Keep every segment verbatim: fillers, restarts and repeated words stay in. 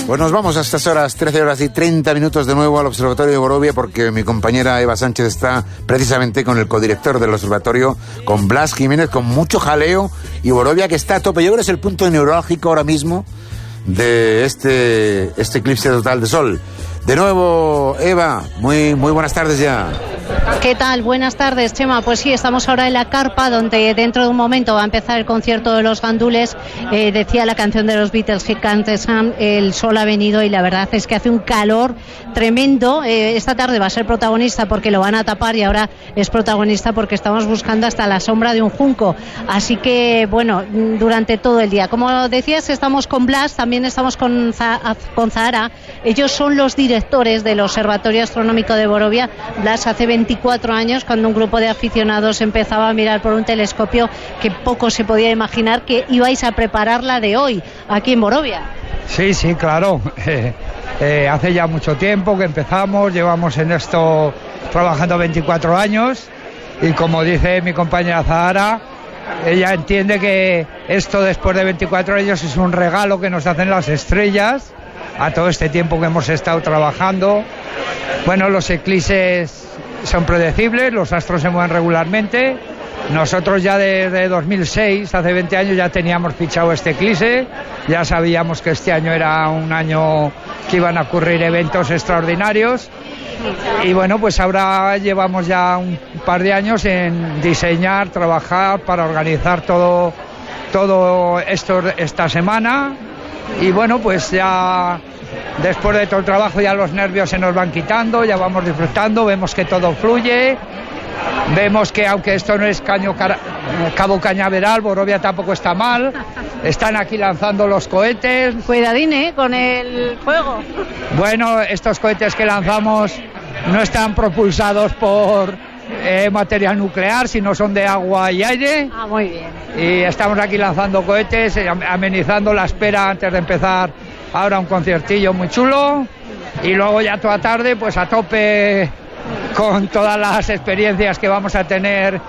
Pues nos vamos a estas horas, trece horas y treinta minutos de nuevo al Observatorio de Borovia, porque mi compañera Eva Sánchez está precisamente con el codirector del observatorio, con Blas Jiménez, con mucho jaleo, y Borovia que está a tope. Yo creo que es el punto neurálgico ahora mismo de este, este eclipse total de sol. De nuevo, Eva, muy, muy buenas tardes ya. ¿Qué tal? Buenas tardes, Chema. Pues sí, estamos ahora en la carpa, donde dentro de un momento va a empezar el concierto de los gandules. Eh, decía la canción de los Beatles, Here Comes the Sun, el sol ha venido, y la verdad es que hace un calor tremendo. Eh, esta tarde va a ser protagonista porque lo van a tapar, y ahora es protagonista porque estamos buscando hasta la sombra de un junco. Así que, bueno, durante todo el día. Como decías, estamos con Blas, también estamos con, con Zahara. Ellos son los directores del Observatorio Astronómico de Borovia. Blas, hace veinticuatro años, cuando un grupo de aficionados empezaba a mirar por un telescopio, que poco se podía imaginar que ibais a preparar la de hoy, aquí en Borovia. Sí, sí, claro. Eh, eh, hace ya mucho tiempo que empezamos, llevamos en esto trabajando veinticuatro años, y como dice mi compañera Zahara, ella entiende que esto después de veinticuatro años es un regalo que nos hacen las estrellas a todo este tiempo que hemos estado trabajando. Bueno, los eclipses son predecibles, los astros se mueven regularmente. Nosotros ya desde dos mil seis, hace veinte años, ya teníamos fichado este eclipse, ya sabíamos que este año era un año que iban a ocurrir eventos extraordinarios, y bueno, pues ahora llevamos ya un par de años en diseñar, trabajar para organizar todo, todo esto esta semana. Y bueno, pues ya después de todo el trabajo ya los nervios se nos van quitando, ya vamos disfrutando, vemos que todo fluye, vemos que aunque esto no es Caño Cabo Cañaveral, Borovia tampoco está mal, están aquí lanzando los cohetes. Cuidadín, ¿eh? Con el fuego. Bueno, estos cohetes que lanzamos no están propulsados por eh, material nuclear, sino son de agua y aire. Ah, muy bien. Y estamos aquí lanzando cohetes, amenizando la espera antes de empezar ahora un conciertillo muy chulo, y luego ya toda tarde pues a tope con todas las experiencias que vamos a tener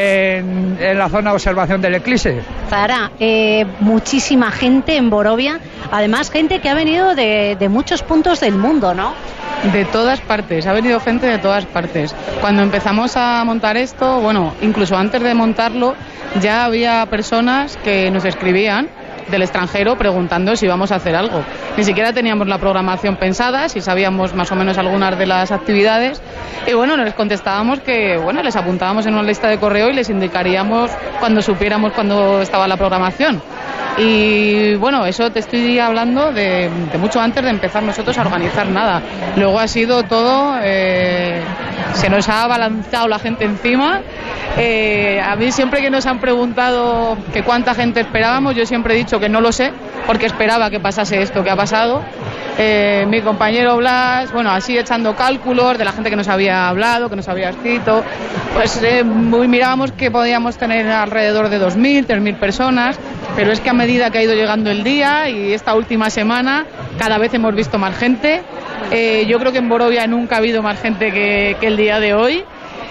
en, en la zona de observación del eclipse. Zahara, eh, muchísima gente en Borovia, además gente que ha venido de, de muchos puntos del mundo, ¿no? De todas partes, ha venido gente de todas partes. Cuando empezamos a montar esto, bueno, incluso antes de montarlo, ya había personas que nos escribían del extranjero preguntando si íbamos a hacer algo. Ni siquiera teníamos la programación pensada, si sabíamos más o menos algunas de las actividades, y bueno, les contestábamos que, bueno, les apuntábamos en una lista de correo y les indicaríamos cuando supiéramos cuándo estaba la programación. Y bueno, eso te estoy hablando de, de mucho antes de empezar nosotros a organizar nada. Luego ha sido todo, eh, se nos ha abalanzado la gente encima. Eh, a mí siempre que nos han preguntado que cuánta gente esperábamos, yo siempre he dicho que no lo sé, porque esperaba que pasase esto que ha pasado. Eh, mi compañero Blas, bueno, así echando cálculos de la gente que nos había hablado, que nos había escrito, pues eh, mirábamos que podíamos tener alrededor de dos mil, tres mil personas, pero es que a medida que ha ido llegando el día y esta última semana, cada vez hemos visto más gente. Eh, yo creo que en Borovia nunca ha habido más gente que, que el día de hoy.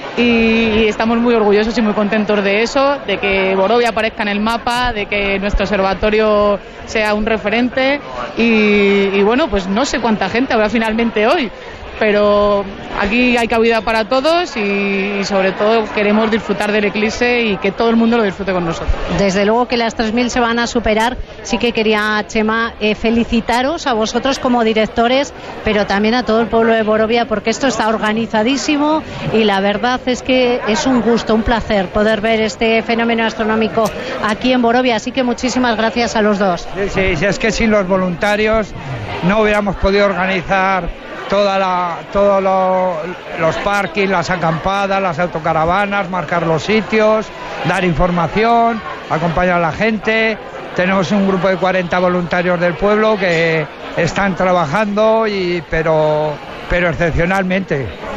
Y estamos muy orgullosos y muy contentos de eso, de que Borovia aparezca en el mapa, de que nuestro observatorio sea un referente, y, y bueno, pues no sé cuánta gente habrá finalmente hoy, pero aquí hay cabida para todos, y, y sobre todo queremos disfrutar del eclipse y que todo el mundo lo disfrute con nosotros. Desde luego que las tres mil se van a superar. Sí que quería, Chema, eh, felicitaros a vosotros como directores, pero también a todo el pueblo de Borovia, porque esto está organizadísimo, y la verdad es que es un gusto, un placer poder ver este fenómeno astronómico aquí en Borovia, así que muchísimas gracias a los dos. Sí, sí, sí, es que sin los voluntarios no hubiéramos podido organizar toda la, todos lo, los parkings, las acampadas, las autocaravanas, marcar los sitios, dar información, acompañar a la gente. Tenemos un grupo de cuarenta voluntarios del pueblo que están trabajando, y, pero, pero excepcionalmente.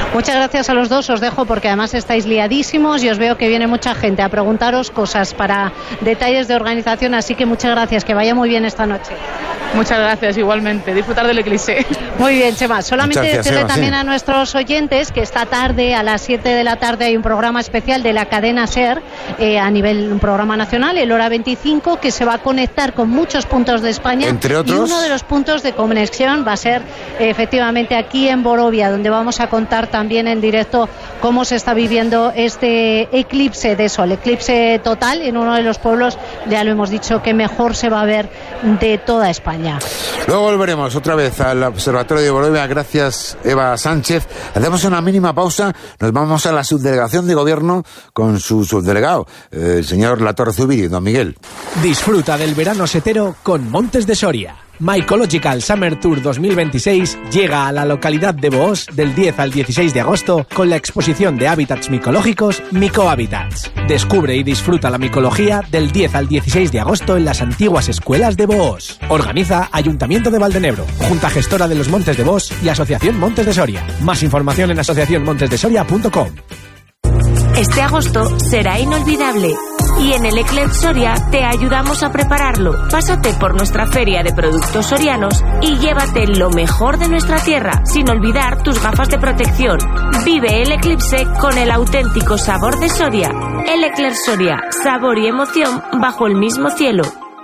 Muchas gracias a los dos, os dejo porque además estáis liadísimos y os veo que viene mucha gente a preguntaros cosas para detalles de organización, así que muchas gracias, que vaya muy bien esta noche. Muchas gracias, igualmente, disfrutar del eclipse. Muy bien, Chema, solamente gracias, decirle Eva, también sí. a nuestros oyentes que esta tarde a las siete de la tarde hay un programa especial de la cadena SER eh, a nivel, un programa nacional, el Hora veinticinco, que se va a conectar con muchos puntos de España. Entre otros. Y uno de los puntos de conexión va a ser eh, efectivamente aquí en Borovia, donde vamos a contar también en directo cómo se está viviendo este eclipse de sol, eclipse total en uno de los pueblos, ya lo hemos dicho, que mejor se va a ver de toda España. Luego volveremos otra vez al Observatorio de Borovia. Gracias, Eva Sánchez. Hacemos una mínima pausa. Nos vamos a la subdelegación de gobierno con su subdelegado, el señor Latorre Zubiri, don Miguel. Disfruta del verano setero con Montes de Soria. Mycological Summer Tour dos mil veintiséis llega a la localidad de Boós del diez al dieciséis de agosto con la exposición de hábitats micológicos Micohabitats. Descubre y disfruta la micología del diez al dieciséis de agosto en las antiguas escuelas de Boós. Organiza Ayuntamiento de Valdenebro, Junta Gestora de los Montes de Boós y Asociación Montes de Soria. Más información en asociación montes de soria punto com. Este agosto será inolvidable y en el Eclet Soria te ayudamos a prepararlo. Pásate por nuestra feria de productos sorianos y llévate lo mejor de nuestra tierra, sin olvidar tus gafas de protección. Vive el eclipse con el auténtico sabor de Soria. El Eclet Soria, sabor y emoción bajo el mismo cielo.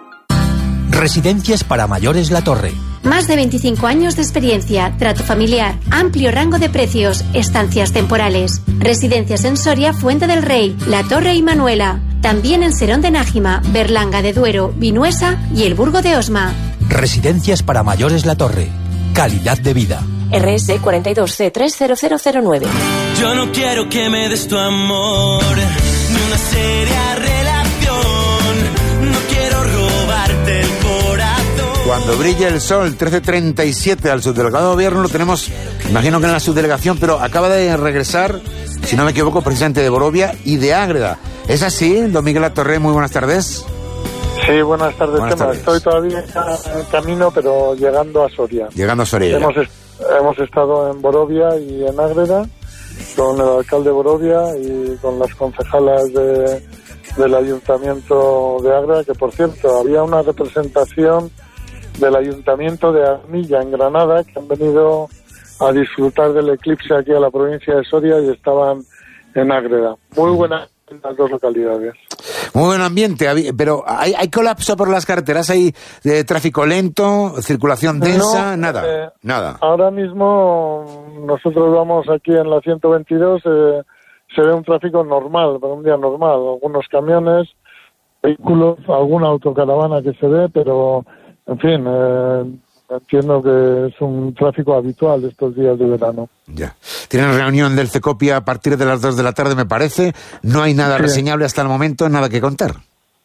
Residencias para mayores La Torre. Más de veinticinco años de experiencia, trato familiar, amplio rango de precios, estancias temporales. Residencias en Soria, Fuente del Rey, La Torre y Manuela. También en Serón de Nájima, Berlanga de Duero, Vinuesa y el Burgo de Osma. Residencias para mayores La Torre. Calidad de vida. R S cuarenta y dos C tres cero cero cero nueve. Yo no quiero que me des tu amor, ni una seria relación. No quiero robarte el corazón. Cuando brilla el sol, trece treinta y siete, al subdelegado de gobierno lo tenemos, imagino que en la subdelegación, pero acaba de regresar, si no me equivoco, precisamente de Borovia y de Ágreda. ¿Es así, don Miguel Latorre? Muy buenas tardes. Sí, buenas tardes, buenas Chema. tardes. Estoy todavía en camino, pero llegando a Soria. Llegando a Soria. Hemos, est- hemos estado en Borovia y en Ágreda, con el alcalde de Borovia y con las concejalas de, del Ayuntamiento de Ágreda, que por cierto, había una representación del Ayuntamiento de Armilla, en Granada, que han venido a disfrutar del eclipse aquí a la provincia de Soria y estaban en Ágreda. Muy buenas las dos localidades. Muy buen ambiente, pero ¿hay, hay colapso por las carreteras? ¿Hay eh, tráfico lento, circulación densa? No, nada, eh, nada. Ahora mismo nosotros vamos aquí en la ciento veintidós, eh, se ve un tráfico normal, para un día normal, algunos camiones, vehículos, alguna autocaravana que se ve, pero en fin, eh, entiendo que es un tráfico habitual estos días de verano. Ya. Tienen reunión del Cecopia a partir de las dos de la tarde, me parece. No hay nada Sí. reseñable hasta el momento, nada que contar.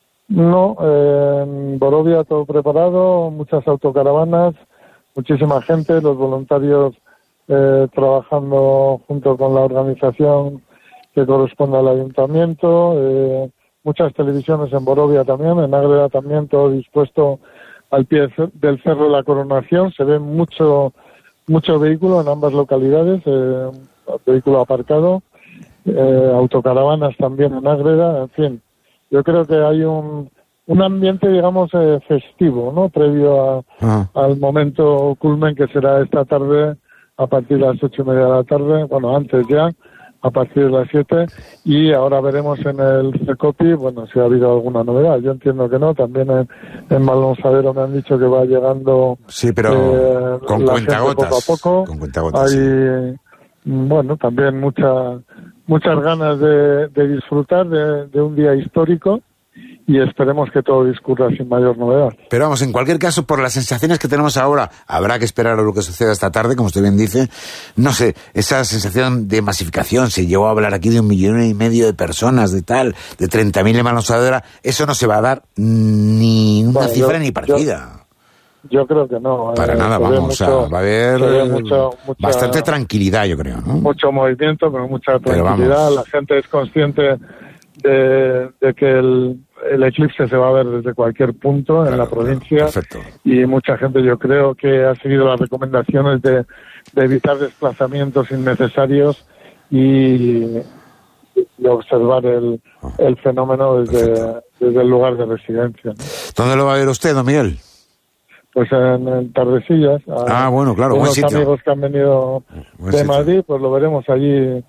No, eh, en Borovia todo preparado, muchas autocaravanas, muchísima gente, los voluntarios eh, trabajando junto con la organización que corresponde al ayuntamiento, eh, muchas televisiones en Borovia también, en Ágreda también, todo dispuesto al pie del Cerro de la Coronación. Se ve mucho mucho vehículo en ambas localidades, eh, vehículo aparcado, eh, autocaravanas también en Ágreda, en fin. Yo creo que hay un, un ambiente, digamos, eh, festivo, ¿no? Previo a, Ah. al momento culmen que será esta tarde a partir de las ocho y media de la tarde, bueno, antes ya, a partir de las siete, y ahora veremos en el Cecopi, bueno, si ha habido alguna novedad. Yo entiendo que no, también en, en Balonsadero me han dicho que va llegando Sí, pero eh, con la gente cuentagotas. poco a poco. Con cuentagotas, Hay, sí. bueno, también mucha, muchas ganas de, de disfrutar de, de un día histórico, y esperemos que todo discurra sin mayor novedad. Pero vamos, en cualquier caso, por las sensaciones que tenemos ahora, habrá que esperar a lo que suceda esta tarde, como usted bien dice. No sé, esa sensación de masificación, se llegó a hablar aquí de un millón y medio de personas, de tal, de treinta mil en Balonsadera, eso no se va a dar ni una Bueno, cifra yo- ni partida. Yo creo que no. Para eh, nada, se ve vamos, mucho- o sea, va a haber se ve mucho- mucha- bastante tranquilidad, yo creo, ¿no? mucho movimiento, pero mucha Pero tranquilidad. vamos. La gente es consciente de, de que el, el eclipse se va a ver desde cualquier punto en claro, la provincia. Perfecto. Y mucha gente, yo creo, que ha seguido las recomendaciones de, de evitar desplazamientos innecesarios y, y observar el, el fenómeno desde, desde el lugar de residencia, ¿no? ¿Dónde lo va a ver usted, don Miguel? Pues en, en Tordesillas. Ah, bueno, claro, buen sitio. Unos amigos que han venido buen de sitio. Madrid, pues lo veremos allí eh,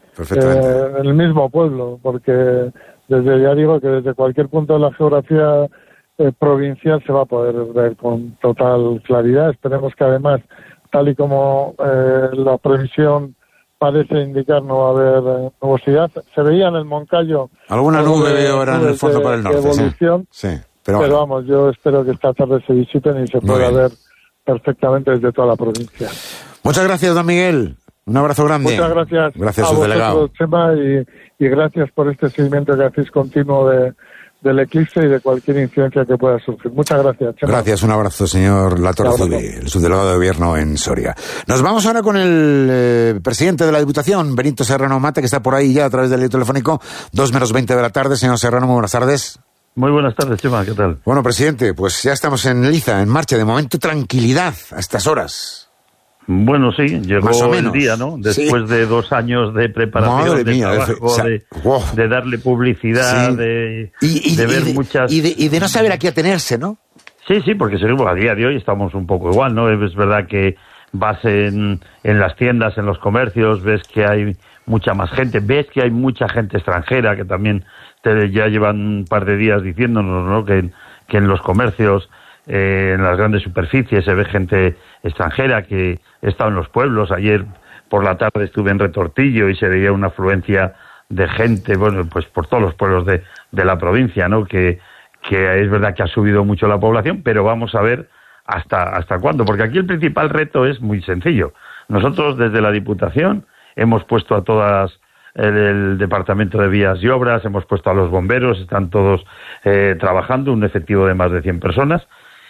en el mismo pueblo, porque desde ya digo que desde cualquier punto de la geografía eh, provincial se va a poder ver con total claridad. Esperemos que además, tal y como eh, la previsión parece indicar, no va a haber eh, nubosidad. Se veía en el Moncayo alguna nube veo ahora en el fondo de, por el norte. Evolución, sí. sí. Pero, pero vamos, yo espero que esta tarde se visiten y se pueda ver perfectamente desde toda la provincia. Muchas gracias, don Miguel. Un abrazo grande. Muchas gracias, gracias a su vosotros, delegado. Chema, y, y gracias por este seguimiento que hacéis continuo de, del eclipse y de cualquier incidencia que pueda surgir. Muchas gracias, Chema. Gracias, un abrazo, señor Latorre Zubiri, el subdelegado de gobierno en Soria. Nos vamos ahora con el eh, presidente de la Diputación, Benito Serrano Mate, que está por ahí ya a través del hilo telefónico, dos menos veinte de la tarde. Señor Serrano, muy buenas tardes. Muy buenas tardes, Chema, ¿qué tal? Bueno, presidente, pues ya estamos en Liza, en marcha. De momento, tranquilidad a estas horas. Bueno, sí, llegó Más o el menos. día, ¿no? Después sí. de dos años de preparación, Madre de mía, trabajo, o sea, de, wow. de darle publicidad, sí. de, y, y, de ver y de, muchas... Y de, y de no saber a qué atenerse, ¿no? Sí, sí, porque seguimos a día de hoy, estamos un poco igual, ¿no? Es verdad que vas en, en las tiendas, en los comercios, ves que hay mucha más gente, ves que hay mucha gente extranjera que también te, ya llevan un par de días diciéndonos, ¿no? que, que en los comercios, eh, en las grandes superficies se ve gente extranjera que he estado en los pueblos. Ayer por la tarde estuve en Retortillo y se veía una afluencia de gente, bueno, pues por todos los pueblos de, de la provincia, ¿no? Que, que es verdad que ha subido mucho la población, pero vamos a ver hasta, hasta cuándo, porque aquí el principal reto es muy sencillo. Nosotros desde la Diputación hemos puesto a todas el, el Departamento de Vías y Obras, hemos puesto a los bomberos, están todos eh, trabajando, un efectivo de más de cien personas,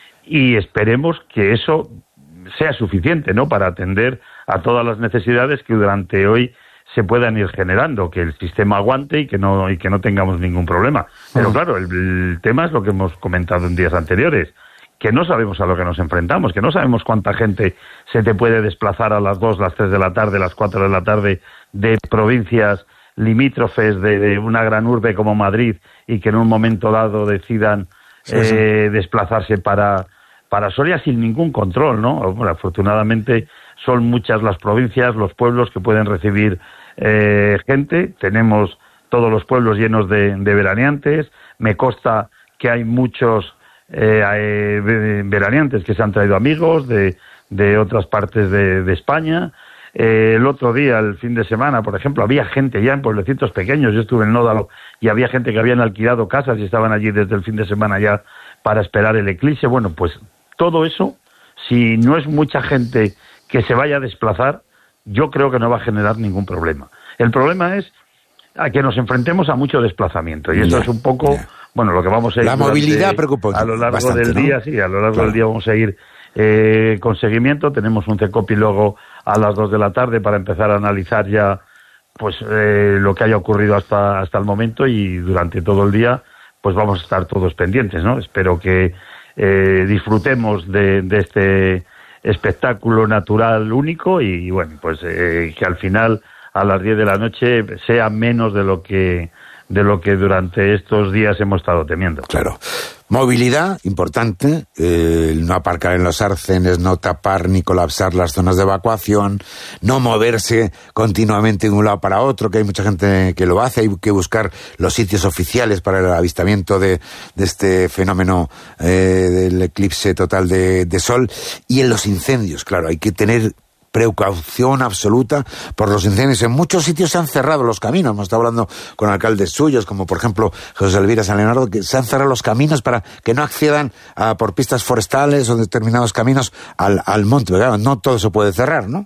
y esperemos que eso sea suficiente, ¿no?, para atender a todas las necesidades que durante hoy se puedan ir generando, que el sistema aguante y que no y que no tengamos ningún problema. Pero claro, el, el tema es lo que hemos comentado en días anteriores, que no sabemos a lo que nos enfrentamos, que no sabemos cuánta gente se te puede desplazar a las dos, las tres de la tarde, las cuatro de la tarde de provincias limítrofes de, de una gran urbe como Madrid y que en un momento dado decidan sí, sí. Eh, desplazarse para, para Soria sin ningún control, ¿no? Bueno, afortunadamente son muchas las provincias, los pueblos que pueden recibir eh, gente. Tenemos todos los pueblos llenos de, de veraneantes. Me consta que hay muchos Eh, eh, veraneantes que se han traído amigos de, de otras partes de, de España. Eh, el otro día, el fin de semana, por ejemplo, había gente ya en pueblecitos pequeños. Yo estuve en Nódalo y había gente que habían alquilado casas y estaban allí desde el fin de semana ya para esperar el eclipse. Bueno, pues todo eso, si no es mucha gente que se vaya a desplazar, yo creo que no va a generar ningún problema. El problema es a que nos enfrentemos a mucho desplazamiento y eso yeah, es un poco... Yeah. Bueno, lo que vamos a ir... La movilidad preocupa a lo largo bastante, del ¿no? día, sí, a lo largo claro. del día vamos a ir eh, con seguimiento. Tenemos un CECOPI luego a las dos de la tarde para empezar a analizar ya pues eh, lo que haya ocurrido hasta hasta el momento y durante todo el día pues vamos a estar todos pendientes, ¿no? Espero que eh, disfrutemos de, de este espectáculo natural único y, y bueno, pues eh, que al final a las diez de la noche sea menos de lo que... de lo que durante estos días hemos estado temiendo. Claro. Movilidad, importante, eh, no aparcar en los arcenes, no tapar ni colapsar las zonas de evacuación, no moverse continuamente de un lado para otro, que hay mucha gente que lo hace, hay que buscar los sitios oficiales para el avistamiento de, de este fenómeno eh, del eclipse total de, de sol. Y en los incendios, claro, hay que tener precaución absoluta por los incendios. En muchos sitios se han cerrado los caminos. Hemos estado hablando con alcaldes suyos, como por ejemplo José Elvira San Leonardo, que se han cerrado los caminos para que no accedan a, por pistas forestales o determinados caminos al, al monte. Pero claro, no todo se puede cerrar, ¿no?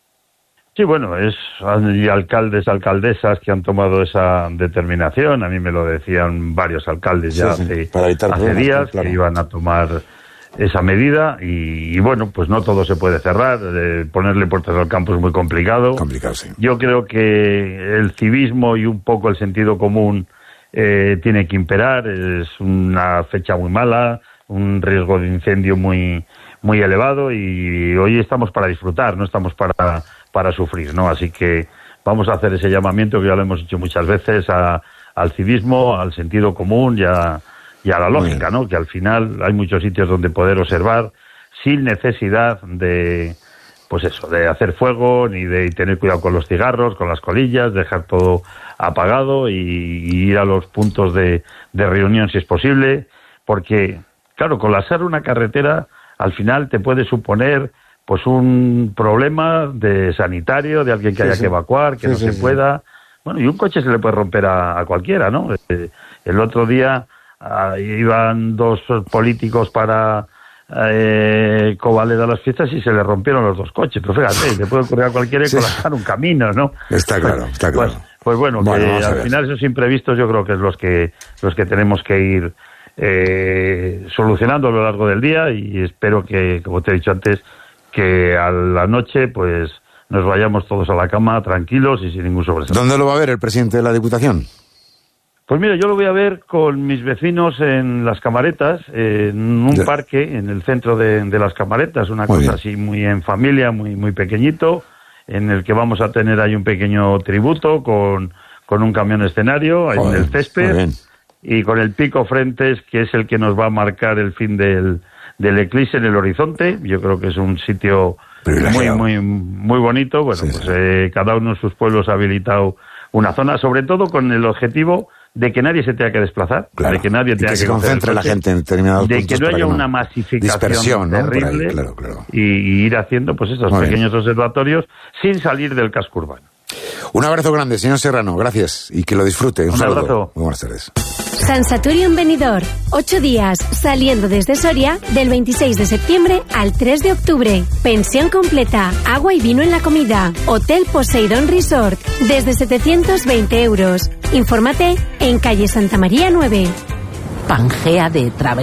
Sí, bueno, es hay alcaldes, alcaldesas que han tomado esa determinación. A mí me lo decían varios alcaldes ya sí, sí, hace, para evitar hace días claro. que iban a tomar esa medida y, y bueno, pues no todo se puede cerrar, eh, ponerle puertas al campo es muy complicado. Complicado, sí. Yo creo que el civismo y un poco el sentido común eh, tiene que imperar, es una fecha muy mala, un riesgo de incendio muy muy elevado y hoy estamos para disfrutar, no estamos para, para sufrir, ¿no? Así que vamos a hacer ese llamamiento que ya lo hemos hecho muchas veces a, al civismo, al sentido común y a, y a la lógica, ¿no? Que al final hay muchos sitios donde poder observar sin necesidad de, pues eso, de hacer fuego ni de tener cuidado con los cigarros, con las colillas, dejar todo apagado y, y ir a los puntos de, de reunión si es posible, porque, claro, colapsar una carretera al final te puede suponer pues un problema de sanitario, de alguien que sí, haya sí. que evacuar, que sí, no sí, se sí. pueda. Bueno, y un coche se le puede romper a, a cualquiera, ¿no? Eh, el otro día uh, iban dos políticos para eh, Covaleda a las fiestas y se le rompieron los dos coches. Pero fíjate, le puede ocurrir a cualquiera y sí. colapsar un camino, ¿no? Está claro, está claro. Pues, pues bueno, bueno que al final esos imprevistos yo creo que es los que los que tenemos que ir eh, solucionando a lo largo del día y espero que, como te he dicho antes, que a la noche pues nos vayamos todos a la cama tranquilos y sin ningún sobresalto. ¿Dónde lo va a ver el presidente de la Diputación? Pues mira, yo lo voy a ver con mis vecinos en Las Camaretas, en un ya. parque en el centro de, de Las Camaretas, una muy cosa bien. así muy en familia, muy muy pequeñito, en el que vamos a tener ahí un pequeño tributo con, con un camión escenario Joder, en el césped y con el pico frentes, que es el que nos va a marcar el fin del, del eclipse en el horizonte. Yo creo que es un sitio muy muy muy bonito. Bueno, sí, pues sí. Eh, cada uno de sus pueblos ha habilitado una zona, sobre todo con el objetivo de que nadie se tenga que desplazar, claro. de que nadie tenga que, que se concentre la gente en determinados de puntos, que no haya que una no... masificación ¿no? terrible ahí, claro, claro. Y, y ir haciendo pues estos Muy pequeños bien. observatorios sin salir del casco urbano. Un abrazo grande, señor Serrano, gracias y que lo disfrute. Un, Un saludo. abrazo. Muy buenas tardes. San Saturium Benidorm, ocho días saliendo desde Soria del veintiséis de septiembre al tres de octubre. Pensión completa, agua y vino en la comida. Hotel Poseidon Resort, desde setecientos veinte euros. Infórmate en calle Santa María nueve. Pangea de Travel